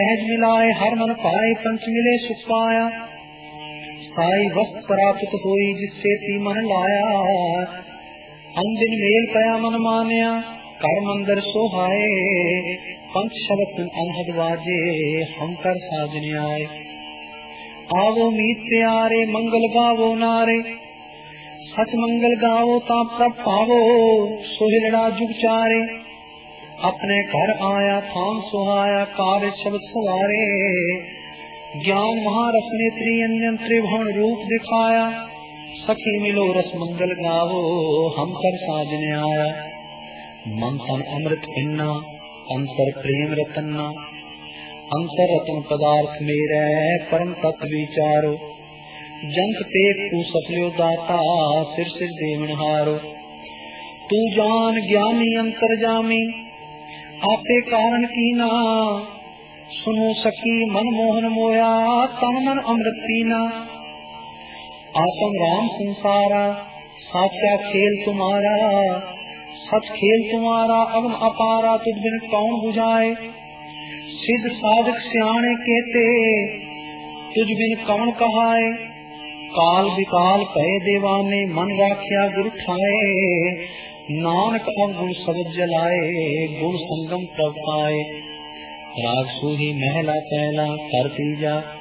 सहज मिलाए हर मन पाए, पंच मिले सुख पाया। साई वस्त प्राप्त होई जिससे ती मन लाया। अंदिन मेल पया मन मानिया, कर मंदिर सोहाए। पंच शब्द अनहद बाजे, हम कर साजने आए। आवो मीत प्यारे, मंगल गावो नारे। सच मंगल गावो ताप तप पावो, सोहिलड़ा जुग चारे। अपने घर आया थाम सुहाया, कार्य शब्द सवारे। ज्ञान महारस नेत्री अंजन त्रिभुवन रूप दिखाया। सखी मिलो रस मंगल गावो, हम कर साजने आया। मन तन अमृत इन्ना, अंतर प्रेम रतन्ना। अंतर रतन पदार्थ मेरे, परम तत्व विचारो। जंत पेट तू सफलो दाता, सिर सिर देवनहारो। तू जान ज्ञानी अंतर्जामी, आपे कारण कीना। सुनो सखी मन मोहन मोया, तन मन अमृत पीना। आत्म राम संसारा, साचा खेल तुम्हारा। सच खेल तुम्हारा, अगम अपारा, तुझ बिन कौन बुझाए। सिद्ध साधक सियाणे कहते, तुझ बिन कौन कहाए। काल विकाल कहे देवाने, मन राख्या गुरु ठाए। नानक अवगुण सबद जलाए, गुण संगम प्रभ पाए। राग सूही महला पहला कर तीजा,